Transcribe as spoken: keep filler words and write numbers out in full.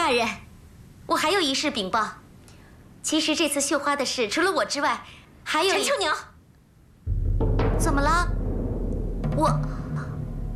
大人，我还有一事禀报。其实这次绣花的事，除了我之外，还有陈秋娘， 怎么了？我。